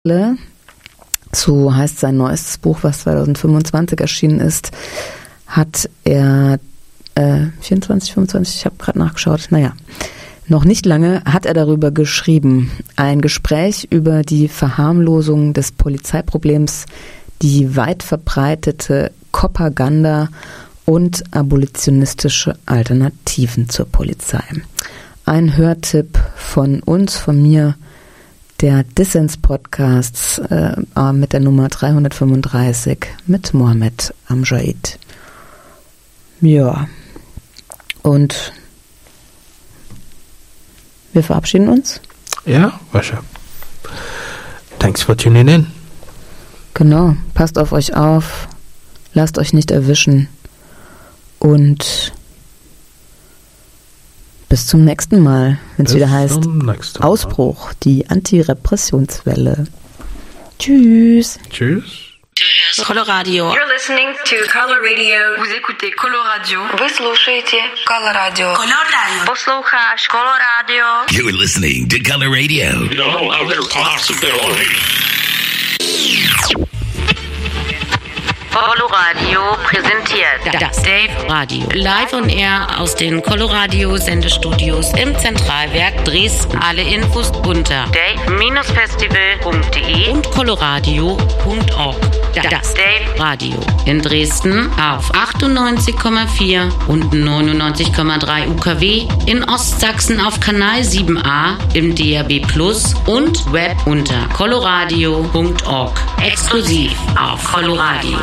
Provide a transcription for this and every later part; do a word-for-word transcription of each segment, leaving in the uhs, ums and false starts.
So heißt sein neuestes Buch, was zwanzig fünfundzwanzig erschienen ist, hat er äh, vierundzwanzig, fünfundzwanzig, ich habe gerade nachgeschaut, naja, noch nicht lange hat er darüber geschrieben. Ein Gespräch über die Verharmlosung des Polizeiproblems, die weit verbreitete Propaganda und abolitionistische Alternativen zur Polizei. Ein Hörtipp von uns, von mir, der Dissens-Podcasts äh, mit der Nummer dreihundertfünfunddreißig mit Mohammed Amjad. Ja, und wir verabschieden uns. Ja, Wascha. Thanks for tuning in. Genau, passt auf euch auf, lasst euch nicht erwischen und bis zum nächsten Mal, wenn es wieder heißt Ausbruch, die Antirepressionswelle. Tschüss. Tschüss. Coloradio. You're listening to Color Radio. Vous écoutez Coloradio. Вы слушаете Color Radio. Coloradio. Послушаешь Color Radio. You're listening to Color Radio. No other possibility. Coloradio präsentiert Das Dave Radio. Live on Air aus den Coloradio Sendestudios im Zentralwerk Dresden. Alle Infos unter dave festival punkt de und coloradio punkt org. Das Dave Radio in Dresden auf achtundneunzig Komma vier und neunundneunzig Komma drei U K W, in Ostsachsen auf Kanal sieben a, im D A B Plus und Web unter coloradio punkt org. Exklusiv auf Coloradio.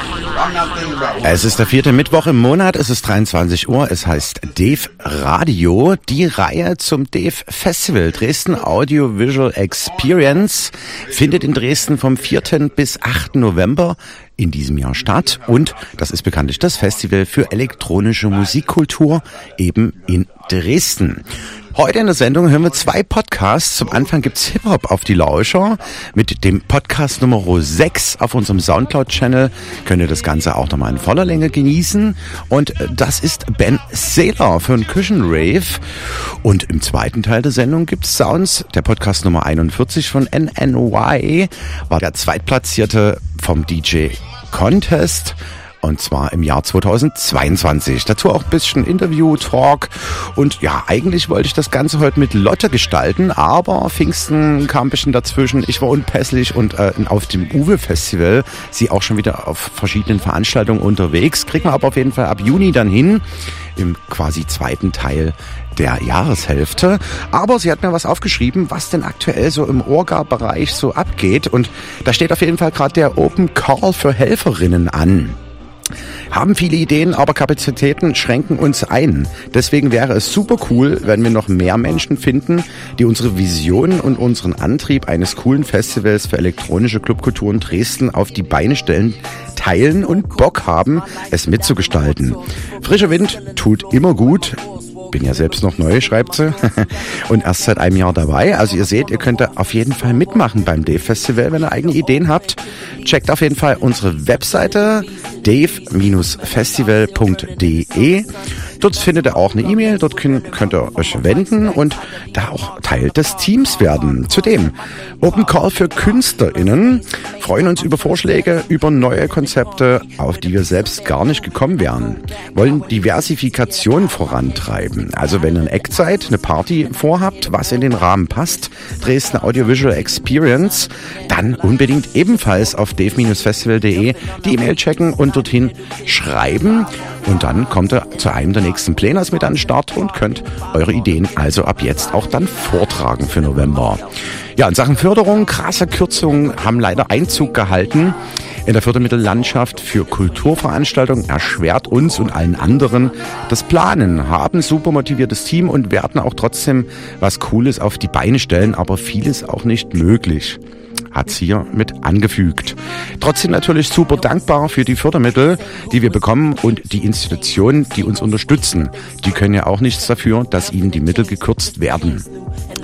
Es ist der vierte Mittwoch im Monat, es ist dreiundzwanzig Uhr, es heißt Dave Radio, die Reihe zum Dave Festival. Dresden Audio Visual Experience findet in Dresden vom vierten bis achten November in diesem Jahr statt und das ist bekanntlich das Festival für elektronische Musikkultur eben in Dresden. Heute in der Sendung hören wir zwei Podcasts. Zum Anfang gibt's Hip-Hop auf die Lauscher. Mit dem Podcast Nummer sechs auf unserem Soundcloud-Channel könnt ihr das Ganze auch nochmal in voller Länge genießen. Und das ist Ben Saylor für einen Küchenrave. Und im zweiten Teil der Sendung gibt's Sounds. Der Podcast Nummer einundvierzig von N N Y war der Zweitplatzierte vom D J Contest. Und zwar im Jahr zweitausendzweiundzwanzig. Dazu auch ein bisschen Interview, Talk. Und ja, eigentlich wollte ich das Ganze heute mit Lotte gestalten, aber Pfingsten kam ein bisschen dazwischen. Ich war unpässlich und äh, auf dem Uwe-Festival, sie auch schon wieder auf verschiedenen Veranstaltungen unterwegs. Kriegen wir aber auf jeden Fall ab Juni dann hin, im quasi zweiten Teil der Jahreshälfte. Aber sie hat mir was aufgeschrieben, was denn aktuell so im Orga-Bereich so abgeht. Und da steht auf jeden Fall gerade der Open Call für Helferinnen an. Haben viele Ideen, aber Kapazitäten schränken uns ein. Deswegen wäre es super cool, wenn wir noch mehr Menschen finden, die unsere Vision und unseren Antrieb eines coolen Festivals für elektronische Clubkultur in Dresden auf die Beine stellen, teilen und Bock haben, es mitzugestalten. Frischer Wind tut immer gut. Bin ja selbst noch neu, schreibt sie, und erst seit einem Jahr dabei. Also ihr seht, ihr könnt da auf jeden Fall mitmachen beim Dave Festival, wenn ihr eigene Ideen habt. Checkt auf jeden Fall unsere Webseite dave festival punkt de. Dort findet ihr auch eine E-Mail, dort könnt ihr euch wenden und da auch Teil des Teams werden. Zudem Open Call für KünstlerInnen, freuen uns über Vorschläge, über neue Konzepte, auf die wir selbst gar nicht gekommen wären. Wollen Diversifikation vorantreiben. Also wenn ihr ein Act seid, eine Party vorhabt, was in den Rahmen passt, Dresden Audiovisual Experience, dann unbedingt ebenfalls auf dave festival punkt de die E-Mail checken und dorthin schreiben. Und dann kommt ihr zu einem der nächsten Pläne mit an den Start und könnt eure Ideen also ab jetzt auch dann vortragen für November. Ja, in Sachen Förderung, krasse Kürzungen haben leider Einzug gehalten in der Fördermittellandschaft für Kulturveranstaltungen, erschwert uns und allen anderen das Planen, haben super motiviertes Team und werden auch trotzdem was Cooles auf die Beine stellen, aber vieles auch nicht möglich. Hat's hier mit angefügt. Trotzdem natürlich super dankbar für die Fördermittel, die wir bekommen und die Institutionen, die uns unterstützen. Die können ja auch nichts dafür, dass ihnen die Mittel gekürzt werden.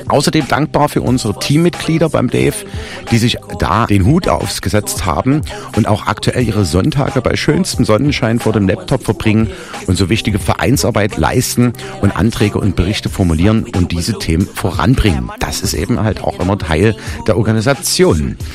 Außerdem dankbar für unsere Teammitglieder beim Dave, die sich da den Hut aufgesetzt haben und auch aktuell ihre Sonntage bei schönstem Sonnenschein vor dem Laptop verbringen und so wichtige Vereinsarbeit leisten und Anträge und Berichte formulieren und diese Themen voranbringen. Das ist eben halt auch immer Teil der Organisation.